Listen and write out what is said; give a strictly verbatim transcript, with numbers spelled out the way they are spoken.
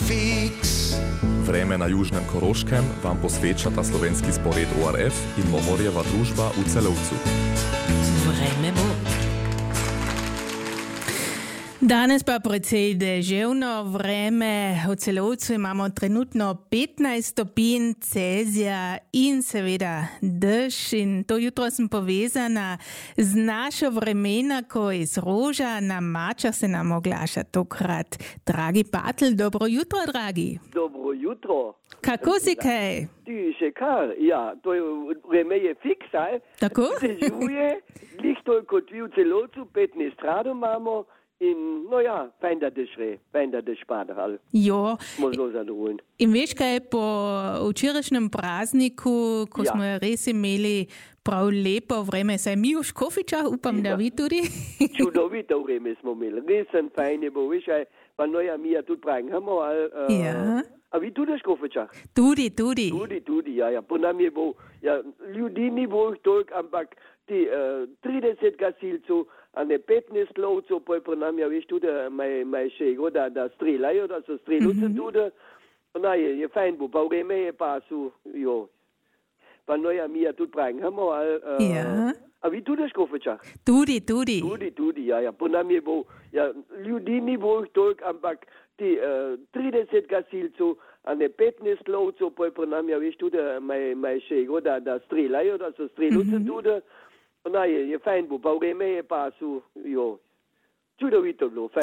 fix. Vreme na južnem Koroškem vam posvečata slovenski spored O R F in Mohorjeva družba v Celovcu. Vreme bo. Danes pa precej deževno vreme. V Celovcu imamo trenutno petnajst stopinj Celzija in seveda dež. In to jutro sem povezana z našo vremenako iz Roža. Na Mačah se nam oglaša tokrat Dragi Patl. Dobro jutro, dragi. Dobro jutro. Kako si kaj? Ti še kar, ja, to je vreme je fiks, aj? Tako? Dežuje, glih toliko kot vi v Celovcu, petnajst radov imamo. In, no ja, fajn, da dež re, fajn, da dež pada, ali? Jo. Smo zelo zadovoljni. In veš kaj, po včerajšnjem prazniku, ko Ja. smo res imeli prav lepo vreme, saj mi v Škofičah, upam, da vi tudi. Čudovito vreme smo imeli, resen fajn je bo, veš, aj, pa no ja, mi ja tudi prangamo, ali? Uh, Ja. A vi tudi v Škofičah? Tudi, tudi. Tudi, tudi, ja, ja, po nam je bo, ja, ljudi ni bo jih toliko, ampak ti uh, trideset gasilcev, a ne petnajst lovcev, pa je po nam, ja, veš, tudi maj, maj še ego, da, da streljajo, da so streljavce mm-hmm. tudi. No, je, je fajn bo, pa vreme je pa su, jo. Pa no ja, mi ja tudi prangamo, ali? Uh, Ja. A vi tudi v Škofičah? Tudi, tudi. Tudi, tudi, ja, ja, po nam je bo, ja, ljudi ni bo jih toliko, ampak ti uh, trideset gasilcev, a ne petnajst lovcev, pa je po nam, ja, veš, tudi maj, maj še ego, da, da streljajo, da so streljavce mm-hmm. tudi. No, je, je fajn bo, pa vreme je pa su, jo. Čudovito bilo, fajn.